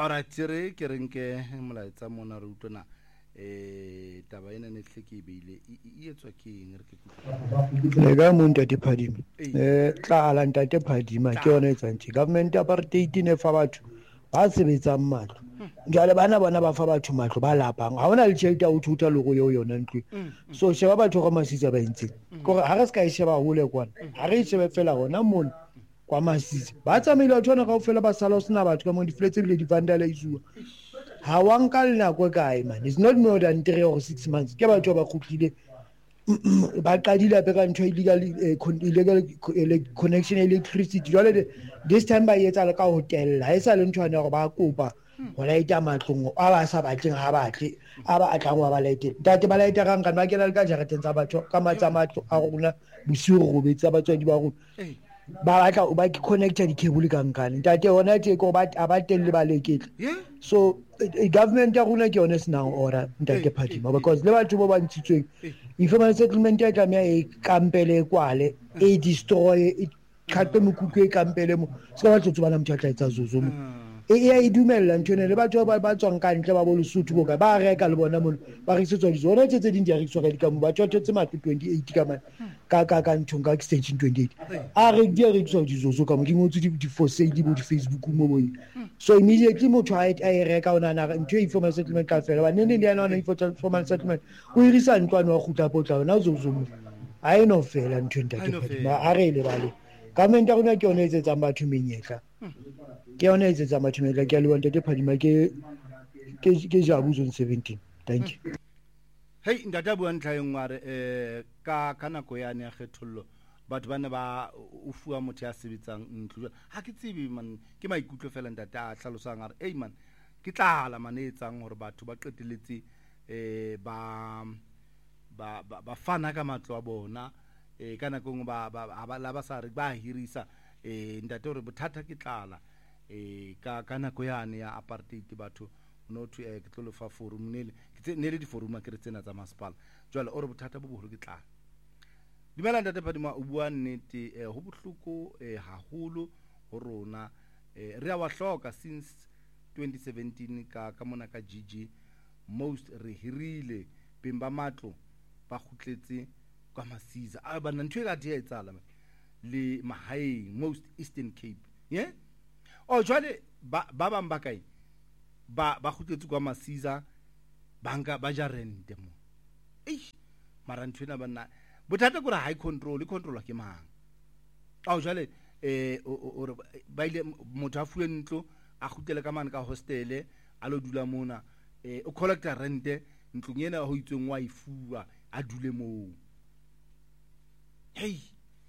Alright, ke renke molaetsa mona re utlwana taba ena ne tle ke beile e etswa ke eng re ke le ka mo ntate Phadima tla ntate Phadima ke yona e tsantsi government apartheid ne fa batho ba sebetsang matlo jale bana bona ba fa batho matlo ba lapang ha hona le tšhelete o thuta le go yo yona ntlo so sheba batho go masisa ba entseng gore ha re ska e sheba hole kwana ha re shebe fela gona mona kwa masisa ba tsamaile batho na kaofela ba sala o sena batho ka mo difletse bile di vandalize ha wa nka le nako kae man it's not more than 3 or 6 months ke batho ba khutlile ba qadile pe ka ntho illegal connection electricity jwale this time ba yetsa le ka hotel ha isa le ntho ya go ba kopa go laita matlong a ba sa batleng ha batle a ba atlang wa ba laite tate ba laita ka nkana ba kena le ka jareteng tsa batho ka matsa matlo a rona bosigo go betsa batswadi ba rona ba batla o ba connecta di-cable ka nkane tate hona te ko ba telle ba leketla so government ya rona ke yone senang ora ntate Phadima because le batho bo ba ntshitsweng informal settlement ya tlameha e kampele kwale e destroy e khape mokukwe e kampele mo se ba tlotso bana motho a tla etsa zozo mo e dumella ntone le batho ba tswang ka ntle ba bo Lesotho bo ka ba reka le bona mo ba re setswa dizo ona tse ding di rekiswa ka dikamo batho tse matlo 28 ka man ka ntong ka extension 28 a re di rekiswa dizo ka mo di ngotse di for sale bo di Facebook mo mo so immediately motho a e reka ona na ntho e informal settlement ka fela ba nene le yana ona informal settlement o irisa ntwana wa khutla potla ona zozo mo a e no fela ntho ntate Phadima a re le bale government ya rona ke yone e tsetsang batho menyetla ke yone e tsetsang batho menyetla ke a le ntate Phadima ke Jabu zone 17 thank you. Hey ndata bua ntla engware ka nako yane ya kgethollo batho bana ba o fuwa motho ya sebetsang ntlo ha ke tsebe man ke maikutlo fela ndata a hlalosang are hey man ke tlala manetsang hore batho ba qeteletse ba fana ka matlo a bona ka nako ngwe ba la ba sa re ba hirisa ndate hore bothata ke tlala ka nako yane ya apartheid batho no to ke tlo fa forum ne le di forum ke re tsena tsa masepala jwale o re bothata bo boholo ke tlala dumela ntate Phadima o bua nnete ho bohloko haholo ho rona re a wa hloka since 2017 ka mona ka GG most re hirile pemba matlo ba khutletse kwa masiza a ba ntwe ga di etsala le mahaeng most Eastern Cape o jwale ba bang ba kae ba khutletse kwa masiza banka ba ja rent mo mara ntwena bana bothata gore high control ke mang a jwale o ba ile motho a fuwe ntlo a khutele ka mane ka hostele a lo dula mona o collector rent ntlong ena ho itsweng wa ifuwa a dule mo hey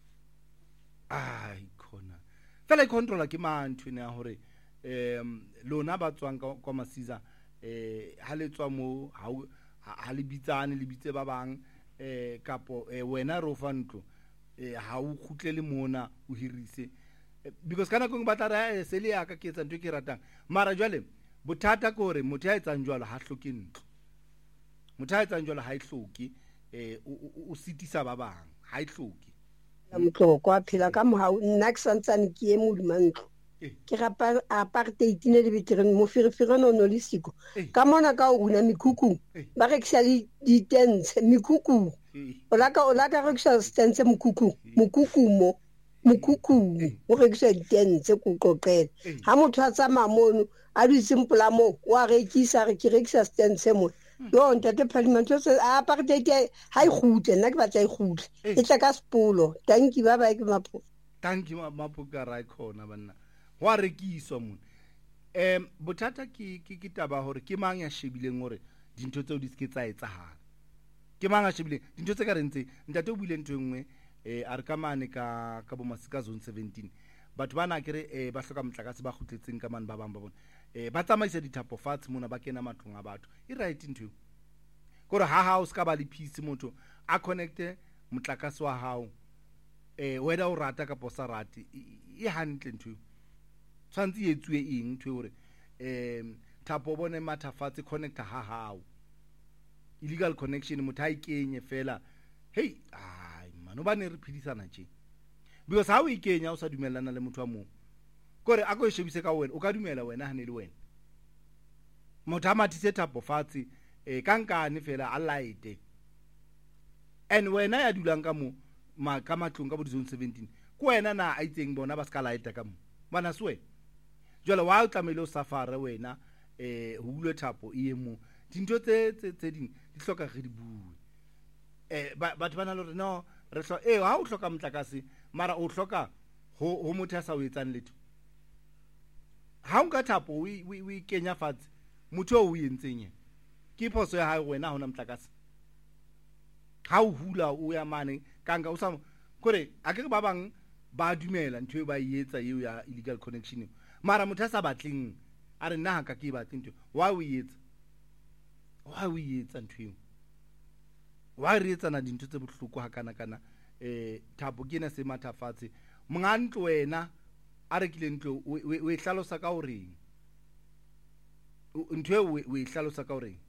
ai khona fela controller ke mang ntwena ya hore lona ba tswang kwa masiza ha le tswa mo ha le bitsane le bitse ba bang kapo wena ro fa ntlo ha o khutlele mona o hirise because kana go batla re se le ya ka ke etsa ntwe ke ratang mara jwale bothata ke hore motho ya etsang jwalo ha hloke ntlo motho ya etsang jwalo ha e hloke o sitisa ba bang ha e hloke motlo kwa phela ka mohau nna ke santsane ke e modima ntlo ke rapa apartheid ne le betereng mo firifiro no le siko ka mona ka o runa mikuku ba rekisa di tents mikuku o laka rekisa tents mikuku mo o rekisa di tents go qoqela ha motho a tsama mono a di simple mo wa rekisa re ke rekisa tents mo yo ntate Phadima tse apartheid ha e khutle nna ke batla e khutle e tla ka sepolo thank you bye ke mapo thank you mapo ka ra khona banna wa rekiswa mona bothata ke taba hore ke mang ya shebileng hore dintho tseo di se tsa etsahala ke mang a shebileng dintho tse ka rentse ntate o buile ntwe nngwe a re ka mane ka bo masika zone 17 batho bana kere ba hloka motlakase ba khutletseng ka mane ba bang ba bona ba tsamaisa dithapo fatshe mona ba kena matlong a batho e right ntwe gore ha o ska ba le peace motho a connecte motlakase wa hao whether o rata ka posa rate e hantle ntwe tshwantse etswe eng ntwe hore thapo bone mathafatse connector ha hao illegal connection motho a ikenye fela hey ai mano ba ne re phidisana tje because ha o ikenya o sa dumellana le motho wa mo kore a go shebise ka wena o ka dumela wena ha ne le wena motho a mathise Thapo fatshe ka nkane fela a light and wena ya dulang ka mo ka matlong ka bo zone 17 ko wena na a itseng bona ba ska light ka mo bana swe jwale wa o tlamele o safare wena ho bule Thapo mo dintho tse ding di hloka re di bue batho bana le no re hlo ha o hloka motlakase mara o hloka ho motho a sa o etsang letho ha o ka Thapo we kenya fatshe motho o entseng ke phoso ya hae wena hona motlakase ha o hula o ya mane kanga o sa kore a ke ba bang ba dumela ntwe ba yetsa eo ya illegal connection mara motho a sa batleng a re nna ka ke batleng ntwe wa o yetsa ntwe wa re etsa na dintho tse bohloko ha kana Thapo ke na se mathafatse monga ntlo wena a re kile ntlo we hlalosa ka hore ntwe we hlalosa ka hore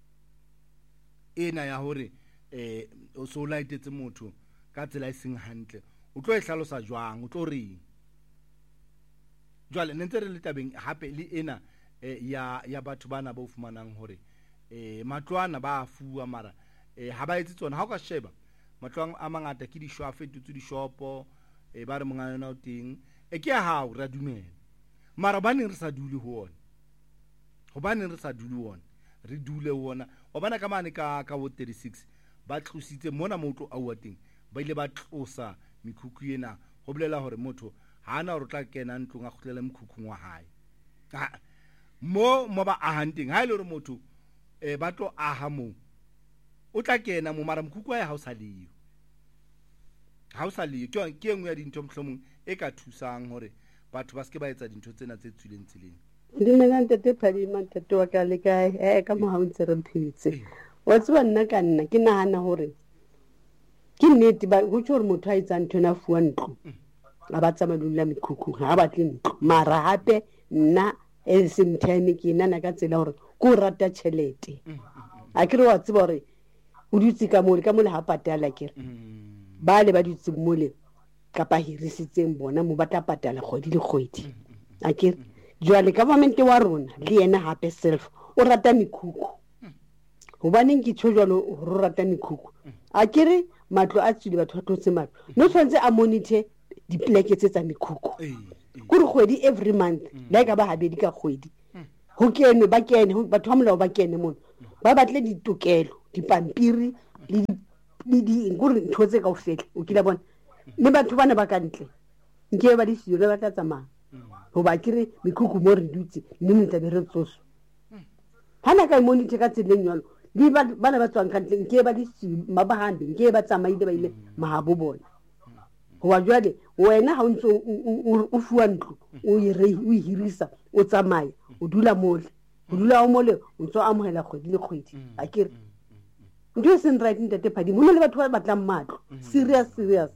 ena ya hore o so laitetse motho ka tsela iseng hantle o tlo e hlalosa jwang o tlo re jwale ntse re le tabeng hape le ena ya batho bana ba ufumanang hore matlwana ba afuwa mara ha ba etse tsona ha o ka sheba matlwang a mangata ke di shwafe tutsu di shopo ba re monga yona o teng ke ya hao ra dumela mara ba ne re sa dule ho ona hobane re sa dule wona re dule wona wa bana ka mane ka wo 36 ba tlositse mona motho a wa teng ba ile ba tlosa mikhukhu ena go bolela hore motho ha ana re tla kena ntlong a khutlela mkhukhu wa hae mo ba a hunting ha ile re motho ba tlo aha mo o tla kena mo mara mkhukhu wa ha o sa le ke engwe ya dintho mhlomong e ka thusang hore batho ba ske ba etsa dintho tsena tse tswileng tseleng Dimela ntate Phadima ntate wa ka le kae ka mo ha o ntse re phetse wa tswa nna ka nna ke nahana hore ke nnete ba go tshore motho a etsang ntho na fuwa ntlo a ba tsamadulla mikhukhu ha ba tle ntlo mara hape nna e same time ke nana ka tsela hore go rata tšhelete a ke re wa tseba hore o dutse ka mole ha patala kere ba le ba dutse mole kapa hirisitseng bona mo batla patala kgwedi le kgwedi a kere jwale government wa rona le yena hape self o rata mikhukhu hobaneng ke tsho jwalo o rata mikhukhu a kere matlo a tsile batho ba tlotse matlo no tshwantse a monitor di pleke tsa mikhukhu kuri kgwedi every month la ka ba habedi ka kgwedi ho kene ba kene batho ba molao ba kene mona ba batle ditokelo dipampiri le di nguri ntotse ka ofela o kila bona le batho bana ba ka ntle nke ba di siyo le ba tla tsamaya ho ba kire mikhukhu mo re dutse le ntla be re tsoso hana ka monitor ka tseleng yalo di bana ba tswang ka ntle nke ba di siyo mabahambe nke ba tsamaile ba ile mahabo bona ho wa jwale wena ha o ntse o fuwa ntlo o hirisa o tsamaya o dula mole o dula o mole o ntse amohela kgwedi le kgwedi a kere ntwe sen right ntate Phadima mo le batho ba batlang matlo serious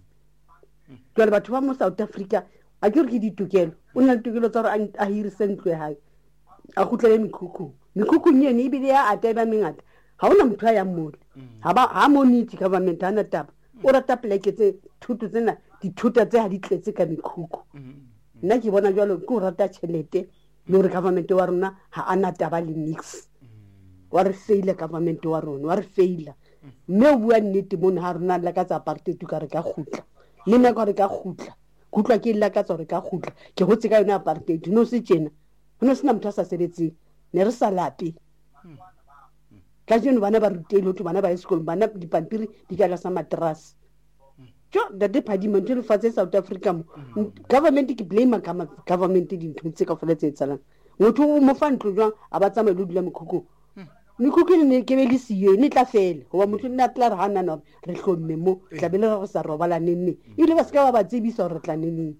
jwale batho ba mo South Africa a kere ke ditokelo o nna ditokelo tsa hore a hirise ntlo ya hae a khutlele mikhukhu nyene ibile ya ateba mengata ha ona motho a yang mole ha moniti government hana taba o rata pleke tse thuto tsena dithuta tse ha di tletse ka mikhukhu nna ke bona jwalo ke o rata tšhelete le hore government wa rona ha ana taba le mix wa re faila government wa rona wa re faila mme o bua nnete mona ha rona la ka tsa apartheid ka re ka khutla le nna ka re ka khutla kutlwa ke la ka tsa re ka khutla ke hotse ka yona apartheid no se tjena no sena motho a sa sebetse ne re sa lape ka jeno bana ba rutile ho bana ba sekolo bana dipampiri di ka la sa matras jo ntate Phadima ntse le fatse South Africa mo government ke blame government dintho tse ka fela tse etsalang motho o mo fa ntlo jwang a ba tsamaye le dula mikhukhu ne ke be le siyo ne tla fela hoba motho nna tla re hana no re hlomme mo tla be le re sa robala nenne ile ba ska ba tsebisa re tla nenne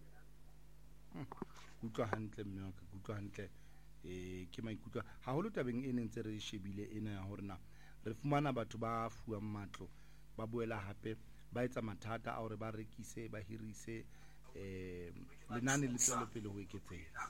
utlwa hantle mme wa ka utlwa hantle ke maikutlo ha holo tabeng e neng tse re shebile ena ya hore na re fumana batho ba fuwang matlo ba boela hape ba etsa mathata a hore ba rekise ba hirise lenane le tswele pele ho eketseha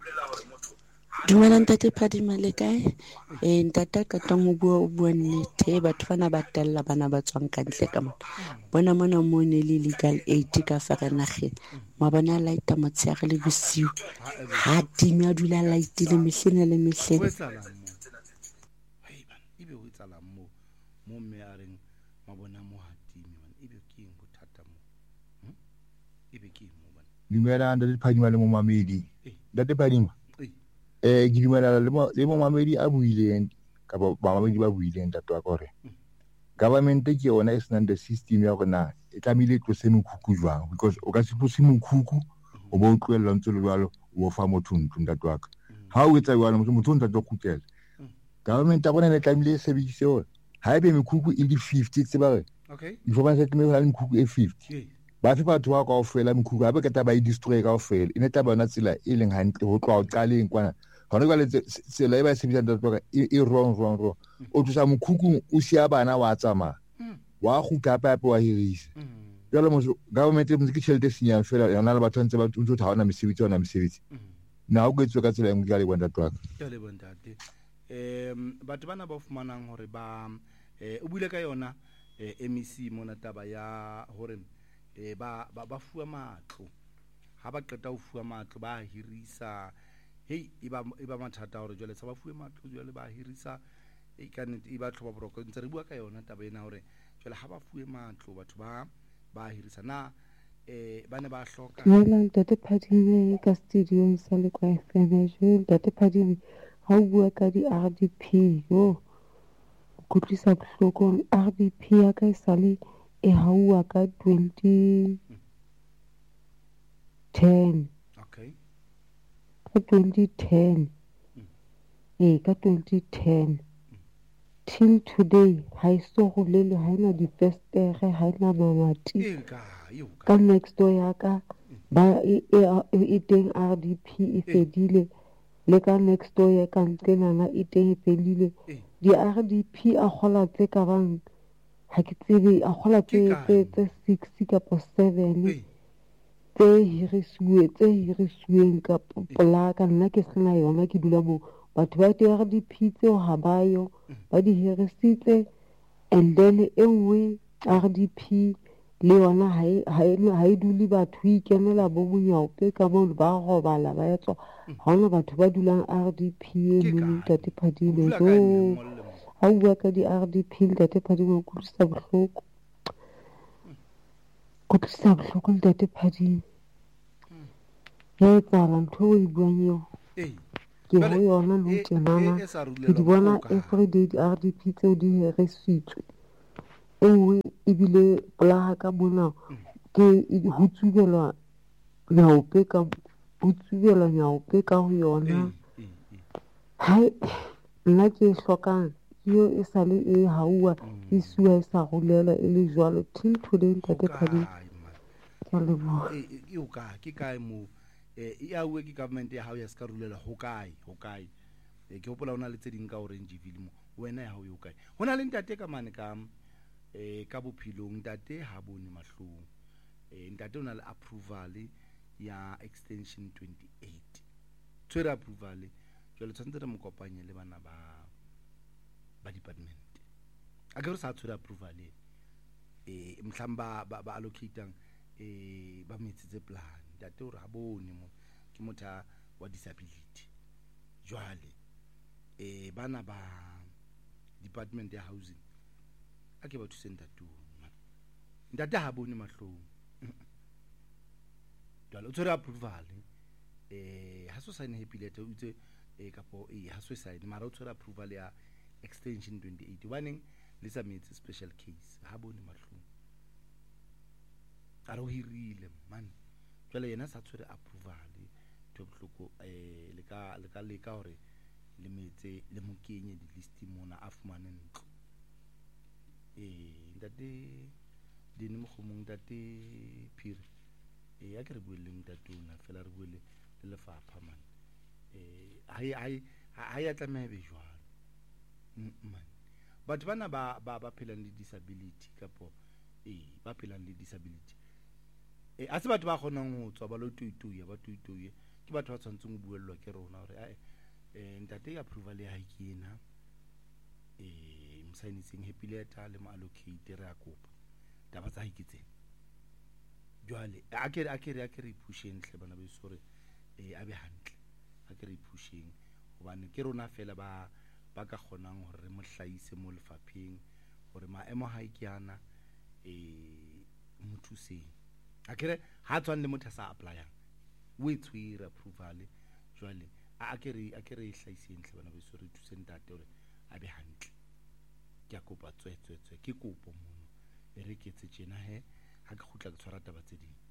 Dumela ntate Phadima le kae ntate ka tong o bua nnete batho bana ba tella bana ba tswang ka ntle ka mona mo ne le legal aid ka fara nageng ma bona light motshega le bosiu ha dima dula light le mehlene le mehlene mo mme a reng mabona mo hatimi man ebe ke eng bothata mo ebe ke eng mo bana dumela ntate Phadima le mo mamedi ntate Phadima ke dumela le mo mamedi a buileng ka ba mamedi ba buileng ntate wa gore government ke yona e senang the system ya rona e tlamehile tlose mokhukhu jwang because o ka se tlose mokhukhu o bo tloela ntse le jwalo o fa motho ntlo ntate wa ka ha o etsa jwalo motho o ntse a kgutlela government a bona le tlamehile e sebedise hore ha ebe mekhukhu e le 50 tseba re information ya tlamehile le mekhukhu e 50 ba fe batho ba kaofela mekhukhu ha ba ka ba e destroy kaofela e neta bona tsela e leng hantle ho tloa o qaleng kwana hona jwale tsela e ba e sebedisang ntate wa ka e wrong o tlosa mokhukhu o sia bana wa tsamaya wa kgutla hape wa hirisa jwale government e ke tšhelete senyang fela yona le batho ntse ba ntse ha ona mesebetsi na o go etswe ka tsela engwe ka le bona twa ka le bontate batho bana ba fumanang hore ba o buile ka yona MEC mona taba ya hore ba fuwa matlo ha ba qeta ho fuwa matlo ba hirisa e ba mathata hore jwale sa ba fuwe matlo jwale ba hirisa e ka nnete e ba tlhoba boroko ntse re bua ka yona taba ena hore jwale ha ba fuwe matlo batho ba hirisa na ba ne ba hloka ntate Phadime ka studio sa le kwa FM ntate Phadime ha o bua ka di RDP yo kutlisa bohloko RDP ya ka sale e hauwa ka 2010 okay ka 2010 ka 2010 till today ha iso go lele ha ina di festere ha ina mamati ka next door ya ka ba e teng RDP e fedile le ka next door ya ka ntlena e teng e felile di RDP a gola tse ka bang ha ke tsebe a gola tse 6 kapa 7 tse hirisuweng ka polaka nna ke sena yona ke dula mo batho ba di RDP tseo ha bayo ba di hirisitse and then e nngwe RDP le yona ha e dule batho ikenela bo monyaope ka moo ba robala ba ya tswa ha hona batho ba dulang RDP e neng ntate Phadime ha o bua ka di RDP ntate Phadime o kutlwisa bohloko ntate Phadime ya etsahala ntho o e buang eo ke ho yona nou tjenana ke di bona everyday di RDP tseo di hirisitswe e nngwe ebile polaha ka mona ke ho tsubelwa nyaope ka ho yona nna ke hlokang yo e sale e hauwa e suwa e sa rulela e le jwalo till today ntate Phadime ke leboha ke kae mo e auwe ke government ya hao ya ska rulela ho kae ke hopola ona le tse ding ka Orangeville mo wena ya hao yo kae hona le ntate ka mane ka bophilong ntate ha bone mahlong ntate ona le approval ya extension 28 tswere approval jwale tshwantse re mo kopanye le bana ba department a ke re sa tswere approval mhlamba ba allocatang ba metsitse plan ntate o re ha bone mo ke motho wa disability jwale bana ba department ya housing a ke ba thuse ntate ha bone mahlong jwale o tswere approval ha so sign happy letter o itse kapo ha so sign mara o tswere approval ya extension 28 baneng le sa metsi special case ha bone mahlong a re o hirile man jwale yena sa tswere approval to bohloko le ka hore le metse le mokenye di list mona a fumane ntlo ntate dine mogomong ntate Phiri ya ke re bueleng tatona fela re buele le lefapha man ha ya tlameha be jwalo man batho bana ba phelang le disability kapo ba phelang le disability a se batho ba kgonang ho tswa ba lo tuituya ke batho ba tshwantseng ho buellwa ke rona hore ntate approval ya hae ke ena msainitseng happy letter le mo allocate re a kopa taba tsa hae ke tsena jwale a ke re pusheng hle bana ba sore a be hantle a ke re pusheng hobane ke rona fela ba ka kgonang hore re mo hlaise mo lefapheng hore maemo ha ke yana mo thuseng a kere ha tswan le motho sa applyang o e tshwere approval jwale a ke re hlaiseng hle bana ba so re thuseng ntate hore a be hantle ke a kopa tswetswe ke kopo mono e re ke tse tjena he ha ke khutla ke tshwara taba tse ding